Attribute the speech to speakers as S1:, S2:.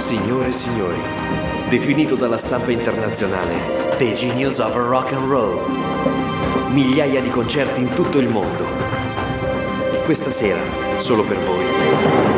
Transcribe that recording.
S1: Signore e signori, definito dalla stampa internazionale The Genius of Rock and Roll. Migliaia di concerti in tutto il mondo. Questa sera, solo per voi,